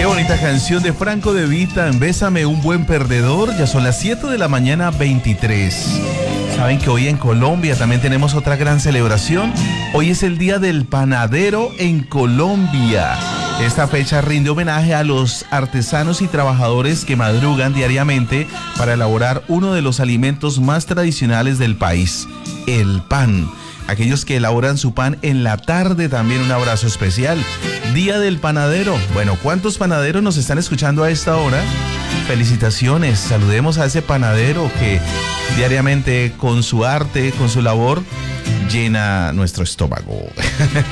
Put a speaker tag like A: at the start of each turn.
A: bonita canción de Franco De Vita en Bésame un buen perdedor. Ya son las 7 de la mañana 23. Saben que hoy en Colombia también tenemos otra gran celebración. Hoy es el Día del Panadero en Colombia. Esta fecha rinde homenaje a los artesanos y trabajadores que madrugan diariamente para elaborar uno de los alimentos más tradicionales del país, el pan. Aquellos que elaboran su pan en la tarde, también un abrazo especial. Día del Panadero. Bueno, ¿cuántos panaderos nos están escuchando a esta hora? Felicitaciones, saludemos a ese panadero que diariamente con su arte, con su labor, llena nuestro estómago.